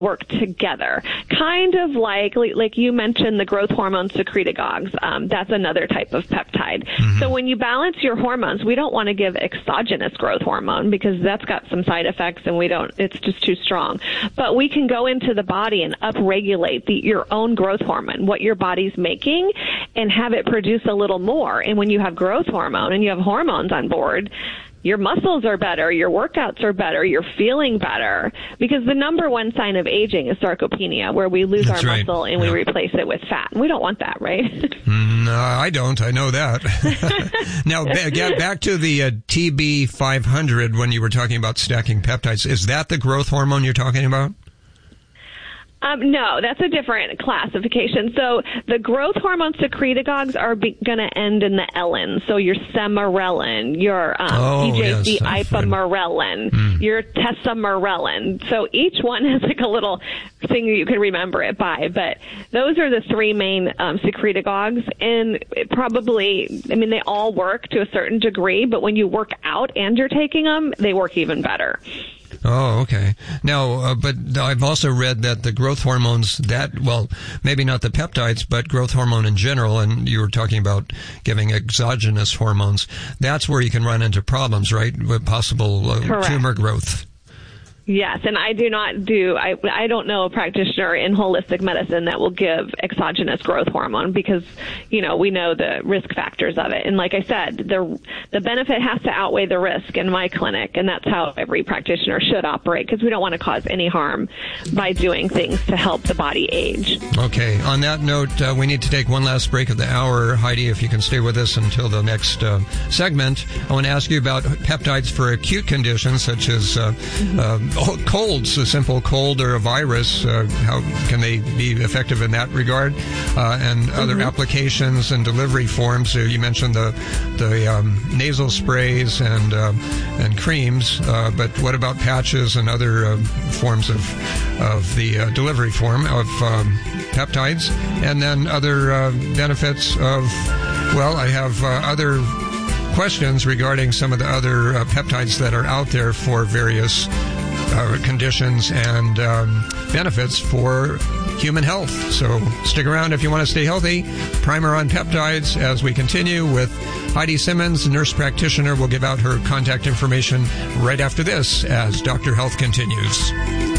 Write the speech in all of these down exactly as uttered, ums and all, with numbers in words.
work together, kind of like like you mentioned the growth hormone secretagogues. Um, that's another type of peptide. Mm-hmm. So when you balance your hormones, we don't want to give exogenous growth hormone because that's got some side effects and we don't. It's just too strong. But we can go into the body and upregulate the, your own growth hormone, what your body's making, and have it produce a little more. And when you have growth hormone and you have hormones on board, your muscles are better, your workouts are better, you're feeling better. Because the number one sign of aging is sarcopenia, where we lose That's our right. muscle and yeah. we replace it with fat. And we don't want that, right? No, I don't. I know that. Now, get back to the uh, T B five hundred when you were talking about stacking peptides. Is that the growth hormone you're talking about? Um, no, that's a different classification. So the growth hormone secretagogues are going to end in the ellen. So your semarelin, your um, oh, E J C yes, ipamorelin, mm. your tesamorelin. So each one has like a little thing you can remember it by. But those are the three main um, secretagogues. And probably, I mean, they all work to a certain degree. But when you work out and you're taking them, they work even better. Oh, okay. Now, uh, but I've also read that the growth hormones, that, well, maybe not the peptides, but growth hormone in general, and you were talking about giving exogenous hormones, that's where you can run into problems, right, with possible uh, tumor growth. Yes, and I do not do, I, I don't know a practitioner in holistic medicine that will give exogenous growth hormone because, you know, we know the risk factors of it. And like I said, the the benefit has to outweigh the risk in my clinic, and that's how every practitioner should operate because we don't want to cause any harm by doing things to help the body age. Okay, on that note, uh, we need to take one last break of the hour. Heidi, if you can stay with us until the next uh, segment, I want to ask you about peptides for acute conditions such as uh, mm-hmm. uh, Oh, colds, a simple cold or a virus, uh, how can they be effective in that regard? Uh, and other mm-hmm. applications and delivery forms. So you mentioned the the um, nasal sprays and uh, and creams, uh, but what about patches and other uh, forms of of the uh, delivery form of um, peptides? And then other uh, benefits of, well, I have uh, other questions regarding some of the other uh, peptides that are out there for various Uh, conditions and um, benefits for human health. So stick around if you want to stay healthy. Primer on peptides as we continue with Heidi Simmons, nurse practitioner. Will give out her contact information right after this as Doctor Health continues.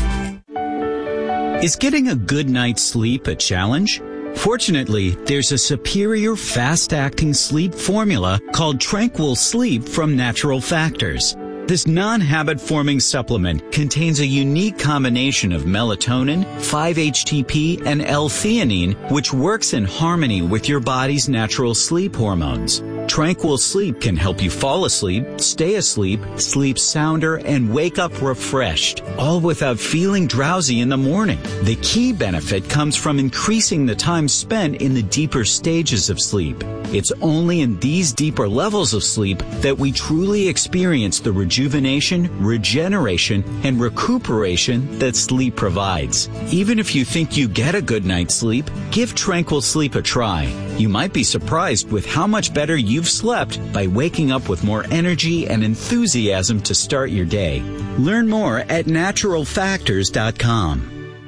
Is getting a good night's sleep a challenge? Fortunately, there's a superior fast-acting sleep formula called Tranquil Sleep from Natural Factors. This non-habit-forming supplement contains a unique combination of melatonin, five H T P, and L-theanine, which works in harmony with your body's natural sleep hormones. Tranquil Sleep can help you fall asleep, stay asleep, sleep sounder, and wake up refreshed, all without feeling drowsy in the morning. The key benefit comes from increasing the time spent in the deeper stages of sleep. It's only in these deeper levels of sleep that we truly experience the rejuvenation, regeneration, and recuperation that sleep provides. Even if you think you get a good night's sleep, give Tranquil Sleep a try. You might be surprised with how much better you've slept by waking up with more energy and enthusiasm to start your day. Learn more at natural factors dot com.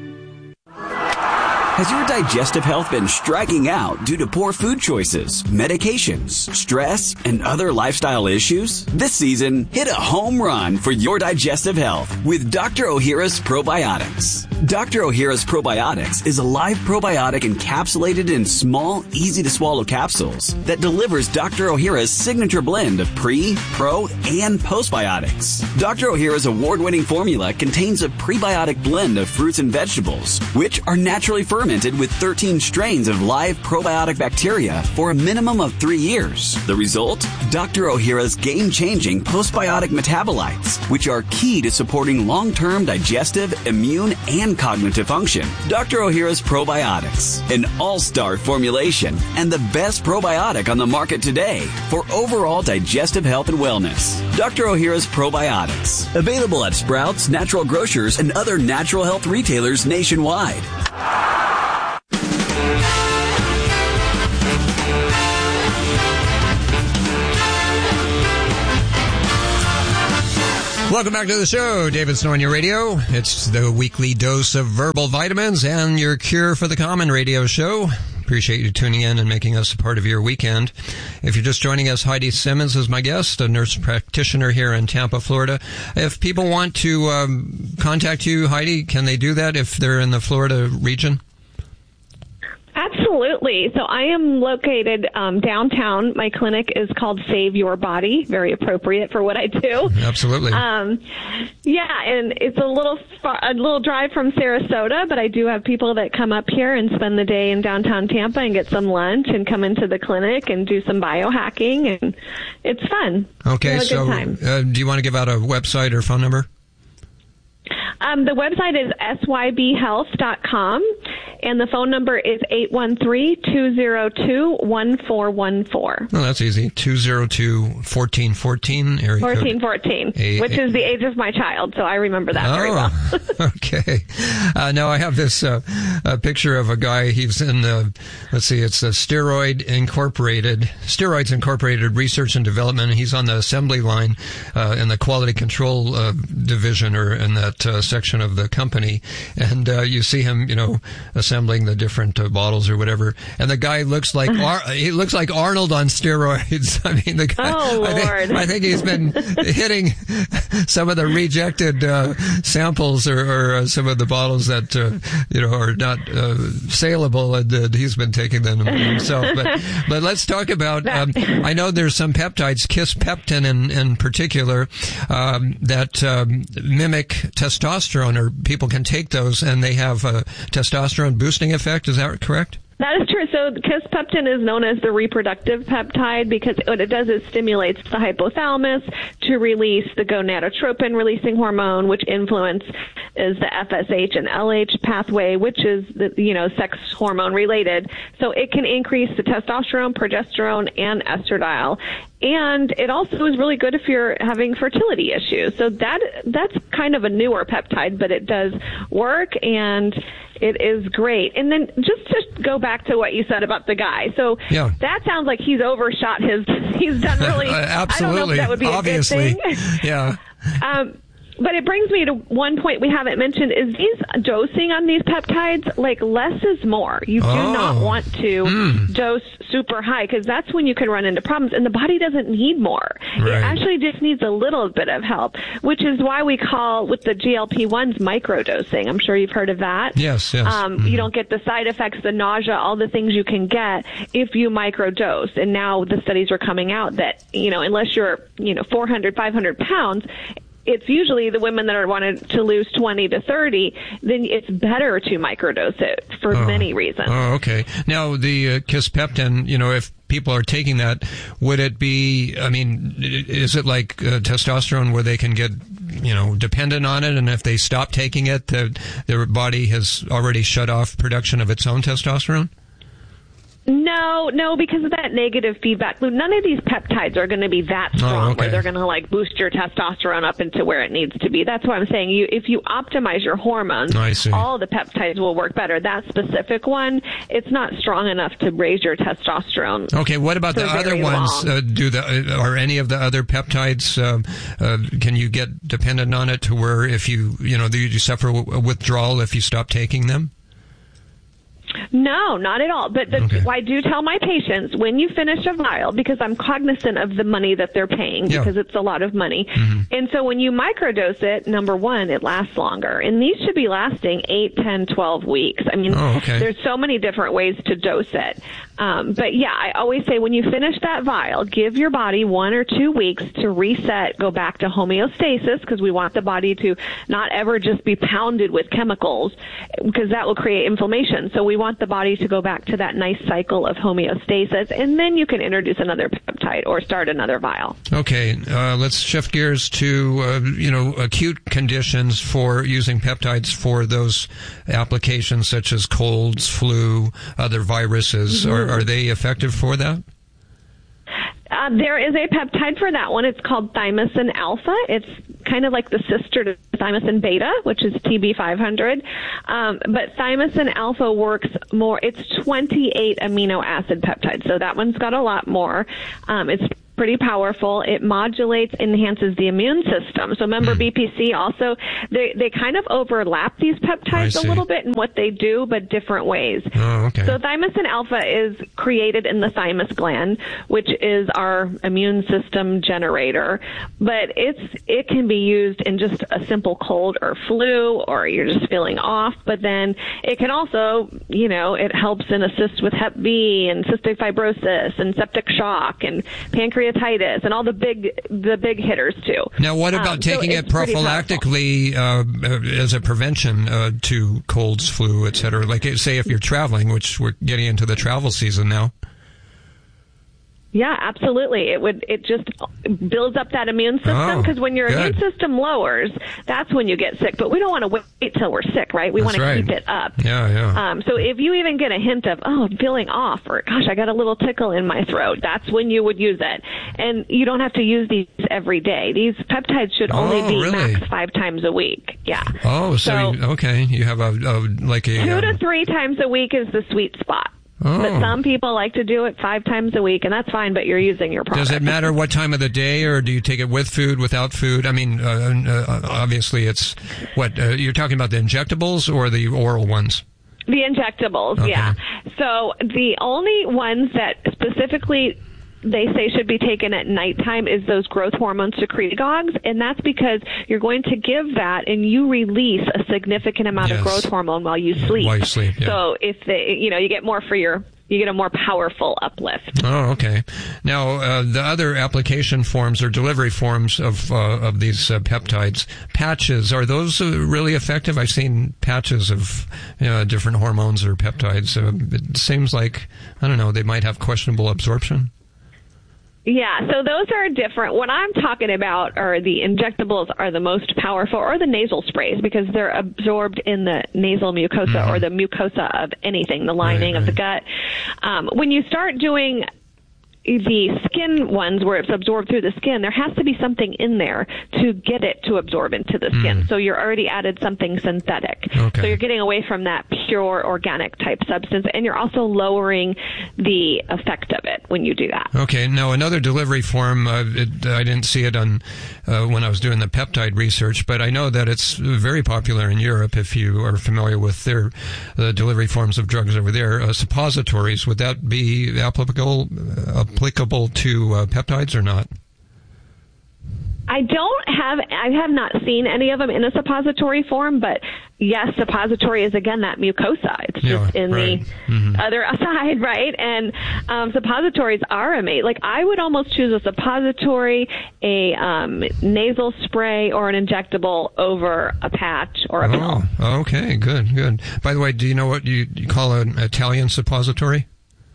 Has your digestive health been striking out due to poor food choices, medications, stress, and other lifestyle issues? This season, hit a home run for your digestive health with Doctor Ohhira's Probiotics. Doctor Ohhira's Probiotics is a live probiotic encapsulated in small, easy-to-swallow capsules that delivers Doctor Ohhira's signature blend of pre, pro, and postbiotics. Doctor Ohhira's award-winning formula contains a prebiotic blend of fruits and vegetables, which are naturally fermented fermented with thirteen strains of live probiotic bacteria for a minimum of three years. The result? Doctor Ohhira's game-changing postbiotic metabolites, which are key to supporting long-term digestive, immune, and cognitive function. Doctor Ohhira's Probiotics, an all-star formulation and the best probiotic on the market today for overall digestive health and wellness. Doctor Ohhira's Probiotics, available at Sprouts, Natural Grocers, and other natural health retailers nationwide. Welcome back to the show. David Snow on your radio. It's the weekly dose of verbal vitamins and your cure for the common radio show. Appreciate you tuning in and making us a part of your weekend. If you're just joining us, Heidi Simmons is my guest, a nurse practitioner here in Tampa, Florida. If people want to um, contact you, Heidi, can they do that if they're in the Florida region? Absolutely. So I am located um, downtown. My clinic is called Save Your Body. Very appropriate for what I do. Absolutely. Um, yeah, and it's a little far, a little drive from Sarasota, but I do have people that come up here and spend the day in downtown Tampa and get some lunch and come into the clinic and do some biohacking, and it's fun. Okay, so uh, do you want to give out a website or phone number? Um, the website is S Y B health dot com, and the phone number is eight one three, two zero two, one four one four. Oh, that's easy. two zero two, one four one four. Area fourteen fourteen, a- which is the age of my child, so I remember that oh, very well. Okay. Uh, now I have this uh, a picture of a guy. He's in the, let's see, it's the Steroid Incorporated, Steroids Incorporated Research and Development, and he's on the assembly line uh, in the quality control uh, division, or in that Uh, section of the company, and uh, you see him, you know, assembling the different uh, bottles or whatever. And the guy looks like Ar- he looks like Arnold on steroids. I mean, the guy. Oh Lord! I think, I think he's been hitting some of the rejected uh, samples or, or uh, some of the bottles that uh, you know are not uh, saleable, and uh, he's been taking them himself. But but let's talk about. Um, I know there's some peptides, Kisspeptin in in particular, um, that um, mimic testosterone, or people can take those and they have a testosterone boosting effect. Is that correct? That is true. So Kisspeptin is known as the reproductive peptide because what it does is stimulates the hypothalamus to release the gonadotropin-releasing hormone, which influences the F S H and L H pathway, which is the, you know, sex hormone related. So it can increase the testosterone, progesterone, and estradiol. And it also is really good if you're having fertility issues. So that that's kind of a newer peptide, but it does work, and it is great. And then just to go back to what you said about the guy. So yeah. that sounds like he's overshot his, he's done really, uh, absolutely. I don't know if that would be Obviously. a good thing. Yeah. Um, But it brings me to one point we haven't mentioned is these dosing on these peptides, like less is more. You do oh. not want to mm. dose super high because that's when you can run into problems, and the body doesn't need more. Right. It actually just needs a little bit of help, which is why we call with the G L P ones microdosing. I'm sure you've heard of that. Yes, yes. Um, mm-hmm. You don't get the side effects, the nausea, all the things you can get if you microdose. And now the studies are coming out that, you know, unless you're, you know, four hundred, five hundred pounds, it's usually the women that are wanted to lose twenty to thirty, then it's better to microdose it for oh. many reasons. Oh, okay. Now, the uh, Kisspeptin, you know, if people are taking that, would it be, I mean, is it like uh, testosterone where they can get, you know, dependent on it, and if they stop taking it, the, their body has already shut off production of its own testosterone? No, no, because of that negative feedback loop. None of these peptides are going to be that strong oh, okay. where they're going to like boost your testosterone up into where it needs to be. That's why I'm saying you, if you optimize your hormones, all the peptides will work better. That specific one, it's not strong enough to raise your testosterone. Okay, what about the other ones? Uh, do the are any of the other peptides? Uh, uh, can you get dependent on it to where if you you know you suffer a withdrawal if you stop taking them? No, not at all. But the, okay. I do tell my patients, when you finish a vial, because I'm cognizant of the money that they're paying, yeah. because it's a lot of money. Mm-hmm. And so when you microdose it, number one, it lasts longer. And these should be lasting eight, ten, twelve weeks. I mean, oh, okay. there's so many different ways to dose it. Um, but yeah, I always say when you finish that vial, give your body one or two weeks to reset, go back to homeostasis, because we want the body to not ever just be pounded with chemicals, because that will create inflammation. So we want the body to go back to that nice cycle of homeostasis, and then you can introduce another peptide or start another vial. Okay, uh, let's shift gears to, uh, you know, acute conditions for using peptides for those applications such as colds, flu, other viruses. Mm-hmm. Are, are they effective for that? Uh, there is a peptide for that one. It's called thymosin alpha. It's kind of like the sister to thymosin beta, which is T B five hundred. Um, but thymosin alpha works more. It's twenty-eight amino acid peptides, so that one's got a lot more. Um, it's pretty powerful. It modulates, enhances the immune system. So remember, mm. B P C also, they, they kind of overlap these peptides a little bit in what they do, but different ways. Oh, okay. So thymosin alpha is created in the thymus gland, which is our immune system generator. But it's it can be used in just a simple cold or flu, or you're just feeling off. But then it can also, you know, it helps and assists with Hep B and cystic fibrosis and septic shock and pancreatitis and all the big the big hitters too. Now, what about um, taking so it prophylactically uh, as a prevention uh, to colds, flu, et cetera? Like, say, if you're traveling, which we're getting into the travel season now. Yeah, absolutely. It would. It just builds up that immune system, because oh, when your good. immune system lowers, that's when you get sick. But we don't want to wait till we're sick, right? We want to right. keep it up. Yeah, yeah. Um, so if you even get a hint of, oh, I'm feeling off, or gosh, I got a little tickle in my throat, that's when you would use it. And you don't have to use these every day. These peptides should only oh, be really? max five times a week. Yeah. Oh, so, so you, okay, you have a, a like a two um, to three times a week is the sweet spot. Oh. But some people like to do it five times a week, and that's fine, but you're using your product. Does it matter what time of the day, or do you take it with food, without food? I mean, uh, uh, obviously it's, what, uh, you're talking about the injectables or the oral ones? The injectables, okay. yeah. So the only ones that specifically they say should be taken at nighttime is those growth hormone secretagogues, and that's because you're going to give that and you release a significant amount yes. of growth hormone while you sleep. While you sleep, yeah. So if they, you know, you get more for your, you get a more powerful uplift. Oh, okay. Now, uh, the other application forms or delivery forms of uh, of these uh, peptides, patches, are those uh, really effective? I've seen patches of you know, different hormones or peptides. Uh, it seems like, I don't know, they might have questionable absorption. Yeah, so those are different. What I'm talking about are the injectables are the most powerful, or the nasal sprays, because they're absorbed in the nasal mucosa mm-hmm. or the mucosa of anything, the lining right, of right. the gut. Um, when you start doing the skin ones where it's absorbed through the skin, there has to be something in there to get it to absorb into the skin. Mm. So you're already added something synthetic. Okay. So you're getting away from that pure organic type substance, and you're also lowering the effect of it when you do that. Okay. Now, another delivery form, uh, it, I didn't see it on uh, when I was doing the peptide research, but I know that it's very popular in Europe if you are familiar with their uh, delivery forms of drugs over there. Uh, suppositories, would that be applicable? Uh, applicable to uh, peptides or not? I don't have, I have not seen any of them in a suppository form, but yes, suppository is, again, that mucosa. It's just yeah, in right. the mm-hmm. other side, right? And um, suppositories are amazing. Like, I would almost choose a suppository, a um, nasal spray, or an injectable over a patch or a pill. Oh, okay, good, good. By the way, do you know what you, you call an Italian suppository?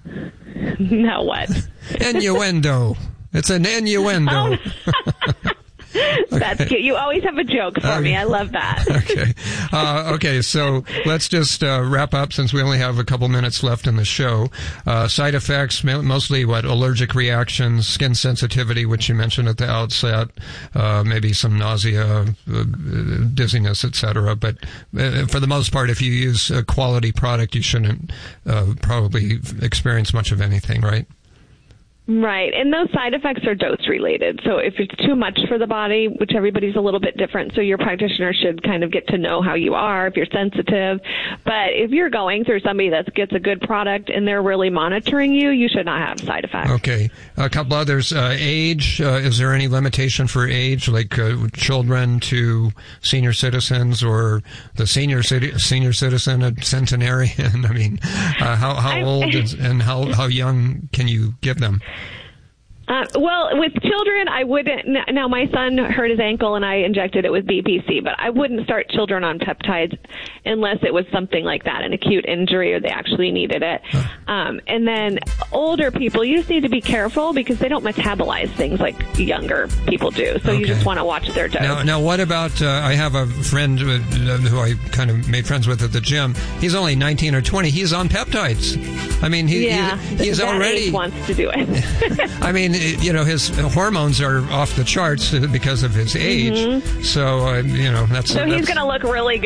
No, what? Innuendo. It's an innuendo. Oh. That's cute. You always have a joke for okay. me. I love that. Okay. Uh, okay, so let's just uh, wrap up since we only have a couple minutes left in the show. Uh, side effects, mostly what? Allergic reactions, skin sensitivity, which you mentioned at the outset, uh, maybe some nausea, uh, dizziness, et cetera. But uh, for the most part, if you use a quality product, you shouldn't uh, probably experience much of anything, right? Right, and those side effects are dose related. So if it's too much for the body, which everybody's a little bit different, so your practitioner should kind of get to know how you are, if you're sensitive. But if you're going through somebody that gets a good product and they're really monitoring you, you should not have side effects. Okay, a couple others. Uh, age, uh, is there any limitation for age, like uh, children to senior citizens, or the senior citi- senior citizen, a centenarian? I mean, uh, how, how old is, and how, how young can you give them? Uh, well, with children, I wouldn't. Now, my son hurt his ankle, and I injected it with B P C, but I wouldn't start children on peptides unless it was something like that, an acute injury, or they actually needed it. Huh. Um, and then older people, you just need to be careful because they don't metabolize things like younger people do. So okay. you just want to watch their dose. Now, now what about, uh, I have a friend who I kind of made friends with at the gym. He's only nineteen or twenty. He's on peptides. I mean, he, yeah, he's, he's that already... age wants to do it. I mean, you know, his hormones are off the charts because of his age. Mm-hmm. So, uh, you know, that's... So that's... he's going to look really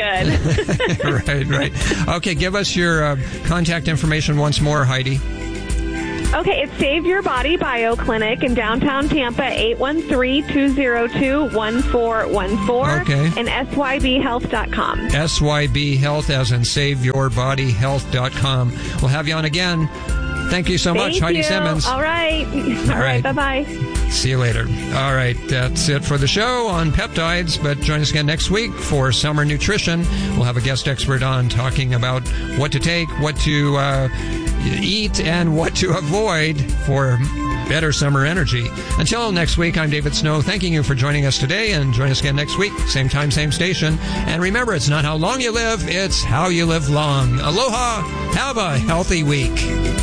good. Right, right. Okay, give us your uh, contact information once more, Heidi. Okay, it's Save Your Body Bio Clinic in downtown Tampa, eight one three, two zero two, one four one four. Okay. And S Y B health dot com. S Y B Health, as in save your body health dot com. We'll have you on again. Thank you so much, Thank Heidi you. Simmons. All right. All, All right. right. Bye-bye. See you later. All right, that's it for the show on peptides, but join us again next week for Summer Nutrition. We'll have a guest expert on talking about what to take, what to uh, eat, and what to avoid for better summer energy. Until next week, I'm David Snow, thanking you for joining us today, and join us again next week, same time, same station. And remember, it's not how long you live, it's how you live long. Aloha. Have a healthy week.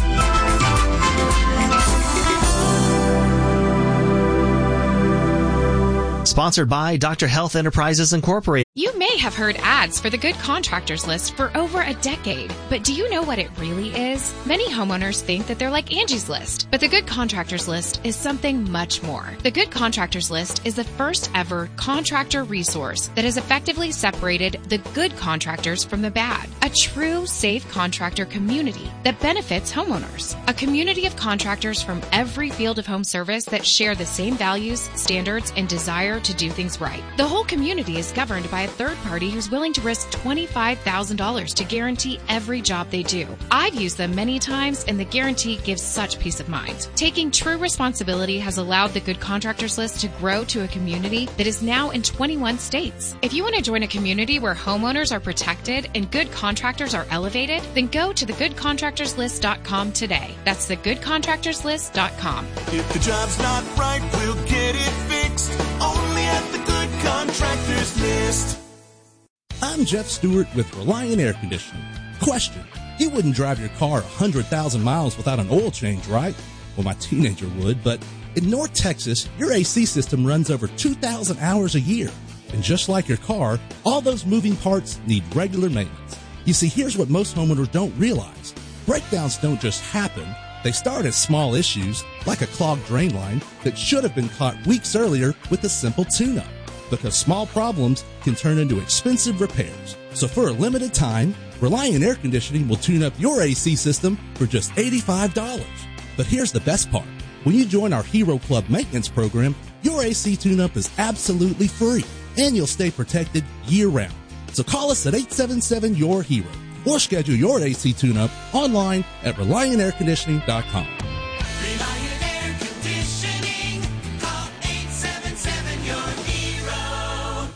Sponsored by Doctor Health Enterprises Incorporated. You may have heard ads for the Good Contractors List for over a decade, but do you know what it really is? Many homeowners think that they're like Angie's List, but the Good Contractors List is something much more. The Good Contractors List is the first ever contractor resource that has effectively separated the good contractors from the bad. A true safe contractor community that benefits homeowners. A community of contractors from every field of home service that share the same values, standards, and desire to do things right. The whole community is governed by a third party who's willing to risk twenty-five thousand dollars to guarantee every job they do. I've used them many times, and the guarantee gives such peace of mind. Taking true responsibility has allowed the Good Contractors List to grow to a community that is now in twenty-one states. If you want to join a community where homeowners are protected and good contractors are elevated, then go to the good contractors list dot com today. That's the good contractors list dot com. If the job's not right, we'll get it fixed. Only at the Good Contractors List. I'm Jeff Stewart with Reliant Air Conditioning. Question: you wouldn't drive your car one hundred thousand miles without an oil change, right? Well, my teenager would, but in North Texas, your A C system runs over two thousand hours a year. And just like your car, all those moving parts need regular maintenance. You see, here's what most homeowners don't realize. Breakdowns don't just happen. They start as small issues, like a clogged drain line that should have been caught weeks earlier with a simple tune-up. Because small problems can turn into expensive repairs. So for a limited time, Reliant Air Conditioning will tune up your A C system for just eighty-five dollars. But here's the best part. When you join our Hero Club maintenance program, your A C tune-up is absolutely free, and you'll stay protected year-round. So call us at eight seven seven, Y O U R HERO or schedule your A C tune-up online at reliant air conditioning dot com. Reliant Air Conditioning. Call eight seven seven, Y O U R HERO.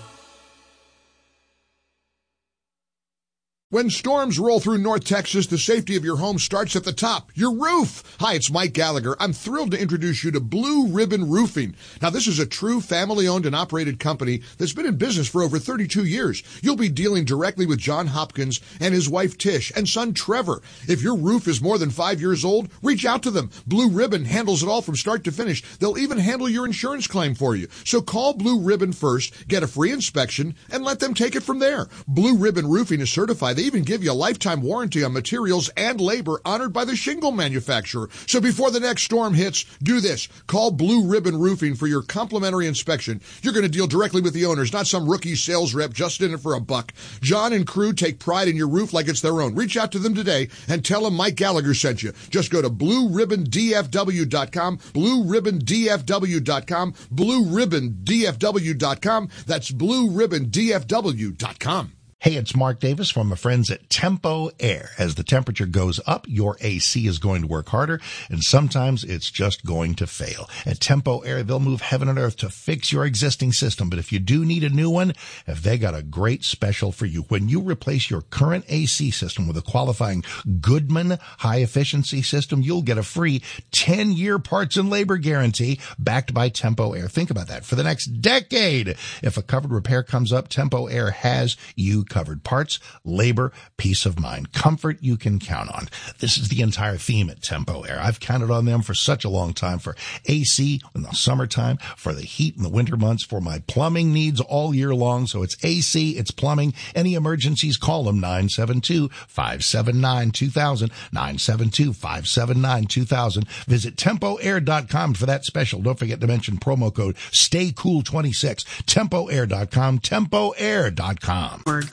When storms roll through North Texas, the safety of your home starts at the top, your roof. Hi, it's Mike Gallagher. I'm thrilled to introduce you to Blue Ribbon Roofing. Now, this is a true family-owned and operated company that's been in business for over thirty-two years. You'll be dealing directly with John Hopkins and his wife Tish and son Trevor. If your roof is more than five years old, reach out to them. Blue Ribbon handles it all from start to finish. They'll even handle your insurance claim for you. So call Blue Ribbon first, get a free inspection, and let them take it from there. Blue Ribbon Roofing is certified. They even give you a lifetime warranty on materials and labor honored by the shingle manufacturer. So before the next storm hits, do this. Call Blue Ribbon Roofing for your complimentary inspection. You're going to deal directly with the owners, not some rookie sales rep just in it for a buck. John and crew take pride in your roof like it's their own. Reach out to them today and tell them Mike Gallagher sent you. Just go to blue ribbon d f w dot com, blue ribbon d f w dot com, blue ribbon d f w dot com. That's blue ribbon d f w dot com. Hey, it's Mark Davis from my friends at Tempo Air. As the temperature goes up, your A C is going to work harder, and sometimes it's just going to fail. At Tempo Air, they'll move heaven and earth to fix your existing system. But if you do need a new one, if they got a great special for you. When you replace your current A C system with a qualifying Goodman high-efficiency system, you'll get a free ten-year parts and labor guarantee backed by Tempo Air. Think about that. For the next decade, if a covered repair comes up, Tempo Air has you covered. Parts, labor, peace of mind, comfort you can count on. This is the entire theme at Tempo Air. I've counted on them for such a long time, for A C in the summertime, for the heat in the winter months, for my plumbing needs all year long. So it's A C, it's plumbing. Any emergencies, call them nine seven two, five seven nine, two thousand, nine seven two, five seven nine, two thousand. Visit tempo air dot com for that special. Don't forget to mention promo code stay cool twenty-six. tempo air dot com, tempo air dot com.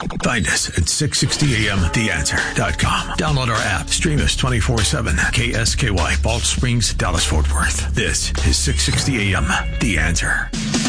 Find us at six sixty a m the answer dot com. Download our app. Stream us twenty-four seven. K S K Y, Balch Springs, Dallas, Fort Worth. This is six sixty a m The Answer.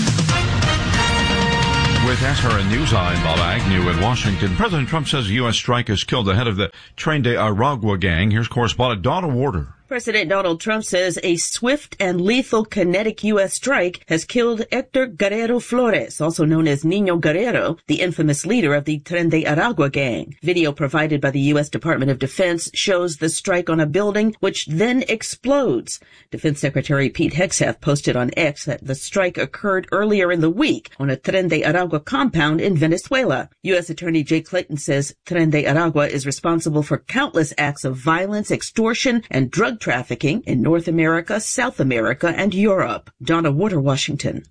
With S R N News, I'm Bob Agnew in Washington. President Trump says the U S strike has killed the head of the Tren de Aragua gang. Here's correspondent Donna Warder. President Donald Trump says a swift and lethal kinetic U S strike has killed Hector Guerrero Flores, also known as Niño Guerrero, the infamous leader of the Tren de Aragua gang. Video provided by the U S Department of Defense shows the strike on a building, which then explodes. Defense Secretary Pete Hegseth posted on X that the strike occurred earlier in the week on a Tren de Aragua compound in Venezuela. U S Attorney Jay Clayton says Tren de Aragua is responsible for countless acts of violence, extortion, and drug trafficking in North America, South America, and Europe. Donna Warder, Washington.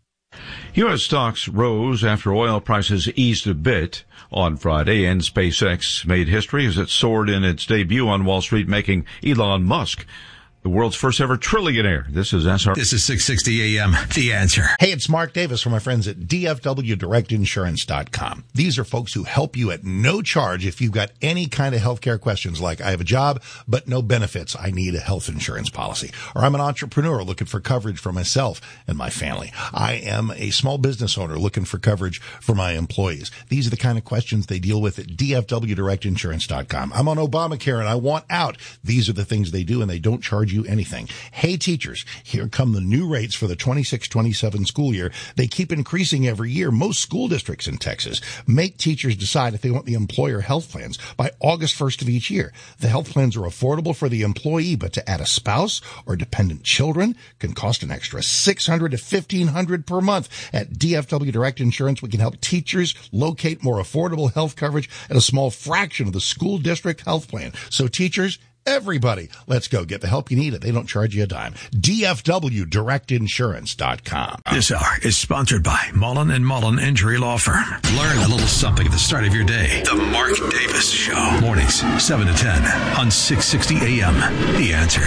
U S stocks rose after oil prices eased a bit on Friday, and SpaceX made history as it soared in its debut on Wall Street, making Elon Musk the world's first ever trillionaire. This is S R. This is six sixty a m The Answer. Hey, it's Mark Davis from my friends at D F W Direct Insurance dot com. These are folks who help you at no charge if you've got any kind of healthcare questions like, I have a job, but no benefits. I need a health insurance policy. Or I'm an entrepreneur looking for coverage for myself and my family. I am a small business owner looking for coverage for my employees. These are the kind of questions they deal with at D F W Direct Insurance dot com. I'm on Obamacare and I want out. These are the things they do, and they don't charge you anything. Hey, teachers, here come the new rates for the twenty-six twenty-seven school year. They keep increasing every year. Most school districts in Texas make teachers decide if they want the employer health plans by August first of each year. The health plans are affordable for the employee, but to add a spouse or dependent children can cost an extra six hundred to fifteen hundred per month. At D F W Direct Insurance, we can help teachers locate more affordable health coverage at a small fraction of the school district health plan. So teachers, everybody, let's go get the help you need. They don't charge you a dime. D F W Direct Insurance dot com. This hour is sponsored by Mullen and Mullen Injury Law Firm. Learn a little something at the start of your day. The Mark Davis Show. Mornings, seven to ten on six sixty a m The Answer.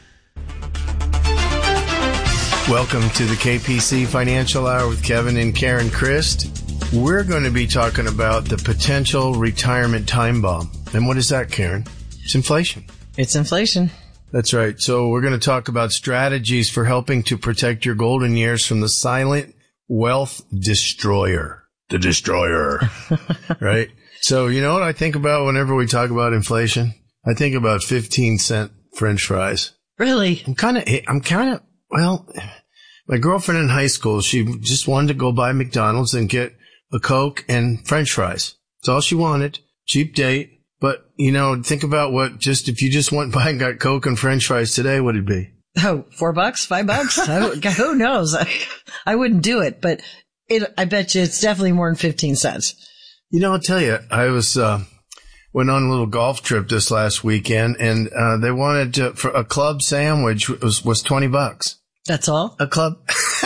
Welcome to the K P C Financial Hour with Kevin and Karen Christ. We're going to be talking about the potential retirement time bomb. And what is that, Karen? It's inflation. It's inflation. That's right. So we're going to talk about strategies for helping to protect your golden years from the silent wealth destroyer. The destroyer. Right? So you know what I think about whenever we talk about inflation? I think about fifteen cent French fries. Really? I'm kind of, I'm kind of, well, my girlfriend in high school, she just wanted to go by McDonald's and get a Coke and French fries. That's all she wanted. Cheap date. But, you know, think about what just, if you just went by and got Coke and French fries today, what would it be? Oh, four bucks, five bucks? I, who knows? I, I wouldn't do it, but it, I bet you it's definitely more than fifteen cents. You know, I'll tell you, I was, uh, went on a little golf trip this last weekend, and, uh, they wanted to, for a club sandwich was, was twenty bucks. That's all? A club.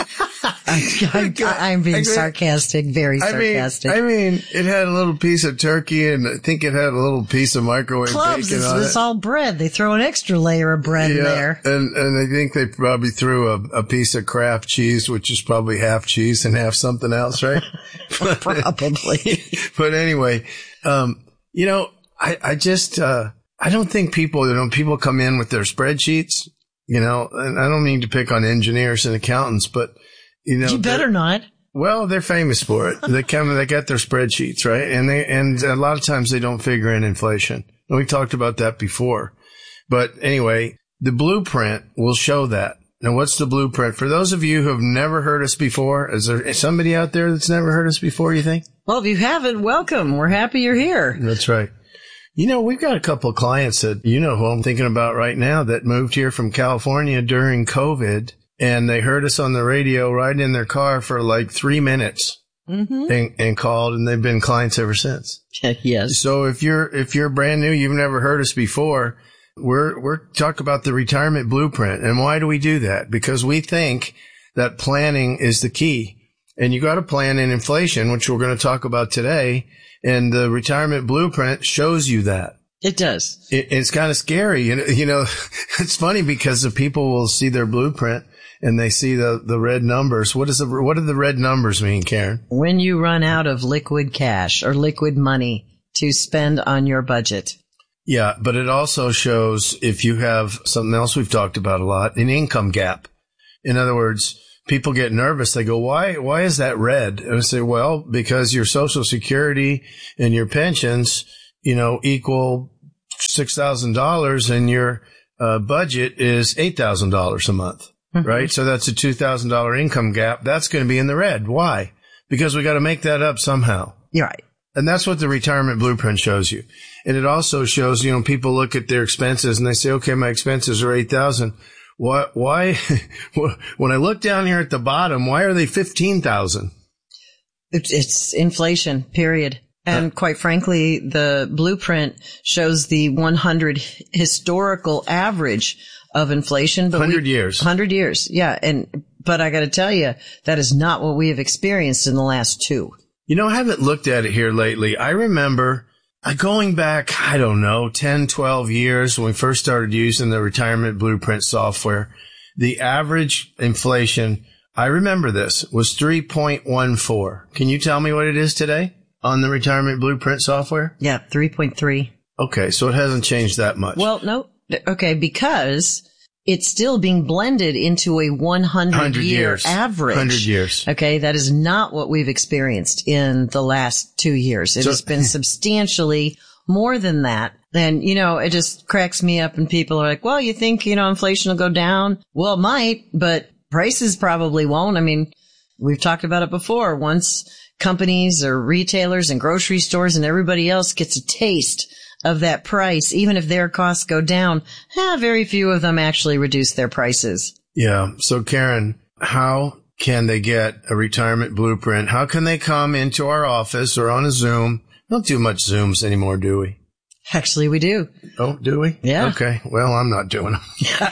I, I, I'm being I mean, sarcastic, very sarcastic. I mean, I mean, it had a little piece of turkey, and I think it had a little piece of microwave Clubs, bacon it's, on it's it. all bread. They throw an extra layer of bread yeah, in there. And, and I think they probably threw a, a piece of Kraft cheese, which is probably half cheese and half something else, right? Probably. But anyway, um, you know, I, I just, uh, I don't think people, you know, people come in with their spreadsheets, you know, and I don't mean to pick on engineers and accountants, but you know, you better not. Well, they're famous for it. They come, they got their spreadsheets, right? And they, and a lot of times they don't figure in inflation. And we talked about that before. But anyway, the blueprint will show that. Now, what's the blueprint? For those of you who have never heard us before, is there somebody out there that's never heard us before, you think? Well, if you haven't, welcome. We're happy you're here. That's right. You know, we've got a couple of clients that, you know, who I'm thinking about right now that moved here from California during COVID. And they heard us on the radio riding in their car for like three minutes mm-hmm. and, and called, and they've been clients ever since. Yes. So if you're, if you're brand new, you've never heard us before, we're, we're talking about the retirement blueprint. And why do we do that? Because we think that planning is the key. And you got to plan in inflation, which we're going to talk about today. And the retirement blueprint shows you that. It does. It, it's kind of scary. You know, you know, it's funny because the people will see their blueprint and they see the, the red numbers. What is the, what do the red numbers mean, Karen? When you run out of liquid cash or liquid money to spend on your budget. Yeah, but it also shows if you have something else we've talked about a lot, an income gap. In other words, people get nervous. They go, why, why is that red? And I say, well, because your Social Security and your pensions, you know, equal six thousand dollars and your uh, budget is eight thousand dollars a month, mm-hmm. right? So that's a two thousand dollars income gap. That's going to be in the red. Why? Because we got to make that up somehow. You're right. And that's what the retirement blueprint shows you. And it also shows, you know, people look at their expenses and they say, okay, my expenses are eight thousand dollars. Why, why, when I look down here at the bottom, why are they fifteen thousand? It's, it's inflation, period. And quite frankly, the blueprint shows the one hundred historical average of inflation. one hundred years. one hundred years. Yeah. And, but I got to tell you, that is not what we have experienced in the last two. You know, I haven't looked at it here lately. I remember uh, going back, I don't know, ten, twelve years when we first started using the retirement blueprint software. The average inflation, I remember this, was three point one four. Can you tell me what it is today on the retirement blueprint software? Yeah, three point three. Okay, so it hasn't changed that much. Well, no. Okay, because it's still being blended into a one hundred year years. average. one hundred years. Okay, that is not what we've experienced in the last two years. It So- has been substantially more than that. And, you know, it just cracks me up and people are like, well, you think, you know, inflation will go down? Well, it might, but prices probably won't. I mean, we've talked about it before. Once companies or retailers and grocery stores and everybody else gets a taste of that price, even if their costs go down, eh, very few of them actually reduce their prices. Yeah. So, Karen, how can they get a retirement blueprint? How can they come into our office or on a Zoom? We don't do much Zooms anymore, do we? Actually, we do. Oh, do we? Yeah. Okay. Well, I'm not doing them.